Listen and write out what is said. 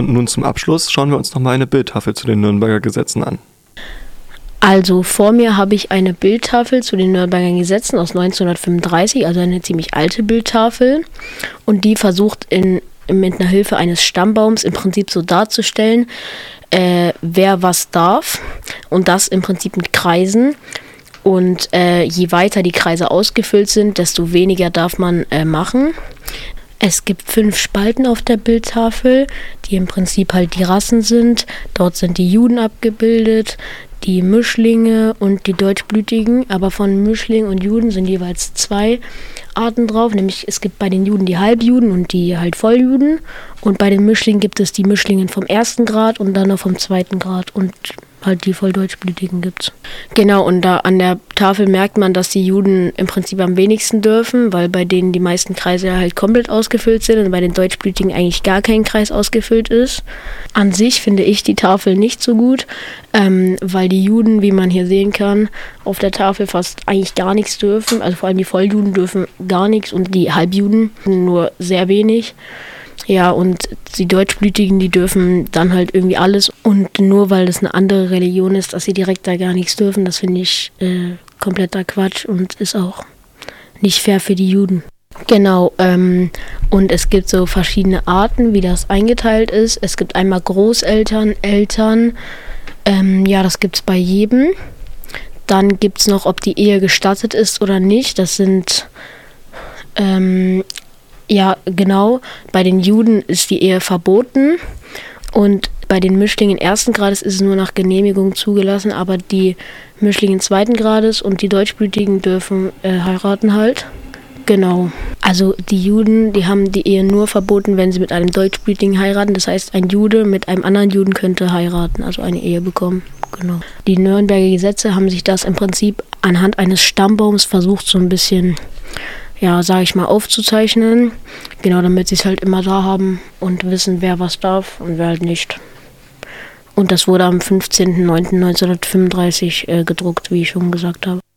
Und nun zum Abschluss schauen wir uns nochmal eine Bildtafel zu den Nürnberger Gesetzen an. Also vor mir habe ich eine Bildtafel zu den Nürnberger Gesetzen aus 1935, also eine ziemlich alte Bildtafel. Und die versucht mit einer Hilfe eines Stammbaums im Prinzip so darzustellen, wer was darf. Und das im Prinzip mit Kreisen. Und je weiter die Kreise ausgefüllt sind, desto weniger darf man machen. Es gibt 5 Spalten auf der Bildtafel, die im Prinzip halt die Rassen sind. Dort sind die Juden abgebildet, die Mischlinge und die Deutschblütigen. Aber von Mischling und Juden sind jeweils 2 Arten drauf. Nämlich es gibt bei den Juden die Halbjuden und die halt Volljuden. Und bei den Mischlingen gibt es die Mischlingen vom 1. Grad und dann noch vom 2. Grad und halt die Volldeutschblütigen gibt's. Genau, und da an der Tafel merkt man, dass die Juden im Prinzip am wenigsten dürfen, weil bei denen die meisten Kreise halt komplett ausgefüllt sind und bei den Deutschblütigen eigentlich gar kein Kreis ausgefüllt ist. An sich finde ich die Tafel nicht so gut, weil die Juden, wie man hier sehen kann, auf der Tafel fast eigentlich gar nichts dürfen. Also vor allem die Volljuden dürfen gar nichts und die Halbjuden nur sehr wenig. Ja, und die Deutschblütigen, die dürfen dann halt irgendwie alles. Und nur weil das eine andere Religion ist, dass sie direkt da gar nichts dürfen, das finde ich kompletter Quatsch und ist auch nicht fair für die Juden. Genau, und es gibt so verschiedene Arten, wie das eingeteilt ist. Es gibt einmal Großeltern, Eltern, ja, das gibt's bei jedem. Dann gibt's noch, ob die Ehe gestattet ist oder nicht. Das sind ja, genau. Bei den Juden ist die Ehe verboten und bei den Mischlingen 1. Grades ist es nur nach Genehmigung zugelassen, aber die Mischlinge 2. Grades und die Deutschblütigen dürfen heiraten halt. Genau. Also die Juden, die haben die Ehe nur verboten, wenn sie mit einem Deutschblütigen heiraten. Das heißt, ein Jude mit einem anderen Juden könnte heiraten, also eine Ehe bekommen. Genau. Die Nürnberger Gesetze haben sich das im Prinzip anhand eines Stammbaums versucht, so ein bisschen, ja, sage ich mal, aufzuzeichnen. Genau, damit sie es halt immer da haben und wissen, wer was darf und wer halt nicht. Und das wurde am 15.09.1935 gedruckt, wie ich schon gesagt habe.